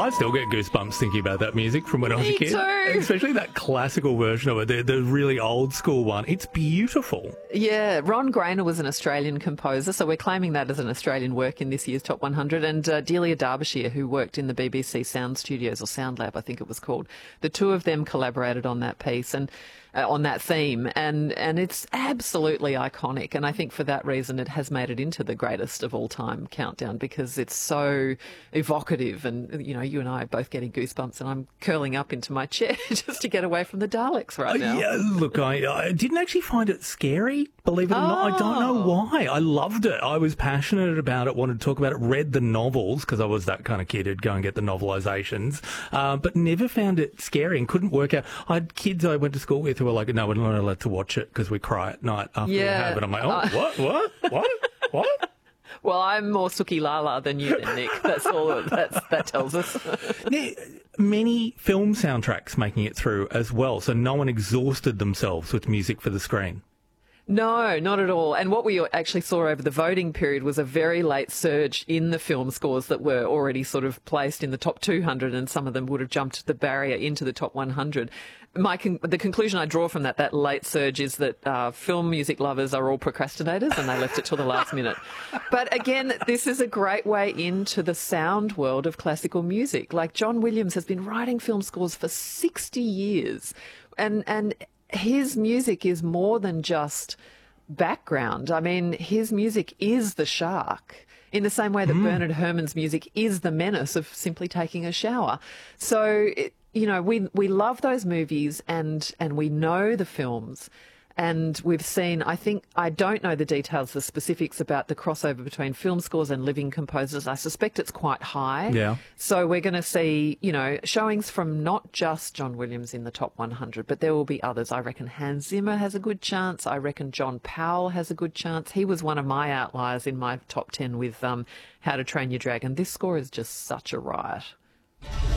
I still get goosebumps thinking about that music from when I was a Me kid. too. Especially that classical version of it, the really old school one. It's beautiful. Yeah, Ron Grainer was an Australian composer, so we're claiming that as an Australian work in this year's Top 100. And Delia Derbyshire, who worked in the BBC Sound Studios, or Sound Lab, I think it was called, the two of them collaborated on that piece and on that theme, and it's absolutely iconic. And I think for that reason, it has made it into the greatest of all time countdown because it's so evocative. And you know, you and I are both getting goosebumps, and I'm curling up into my chair just to get away from the Daleks right now. Yeah, look, I didn't actually find it scary, believe it or not. I don't know why. I loved it. I was passionate about it, wanted to talk about it, read the novels, because I was that kind of kid who'd go and get the novelizations, but never found it scary and couldn't work out. I had kids I went to school with who were like, no, we're not allowed to watch it because we cry at night after we have it. I'm like, oh, what? Well, I'm more Suki Lala than you then, Nick. That's all that tells us. Now, many film soundtracks making it through as well, so no one exhausted themselves with music for the screen. No, not at all. And what we actually saw over the voting period was a very late surge in the film scores that were already sort of placed in the top 200, and some of them would have jumped the barrier into the top 100. The conclusion I draw from that late surge is that film music lovers are all procrastinators and they left it till the last minute. But again, this is a great way into the sound world of classical music. Like, John Williams has been writing film scores for 60 years, and his music is more than just background. I mean, his music is the shark, in the same way that Bernard Herrmann's music is the menace of simply taking a shower. So, you know, we love those movies and we know the films. And we've seen, I don't know the details, the specifics about the crossover between film scores and living composers. I suspect it's quite high. Yeah. So we're going to see, you know, showings from not just John Williams in the top 100, but there will be others. I reckon Hans Zimmer has a good chance. I reckon John Powell has a good chance. He was one of my outliers in my top 10 with How to Train Your Dragon. This score is just such a riot.